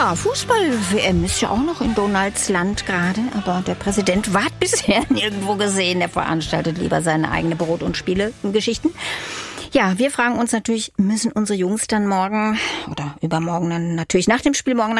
Ja, Fußball-WM ist ja auch noch in Donalds Land gerade, aber der Präsident ward bisher nirgendwo gesehen. Der veranstaltet lieber seine eigene Brot- und Spiele-Geschichten. Ja, wir fragen uns natürlich, müssen unsere Jungs dann morgen oder übermorgen dann natürlich nach dem Spiel morgen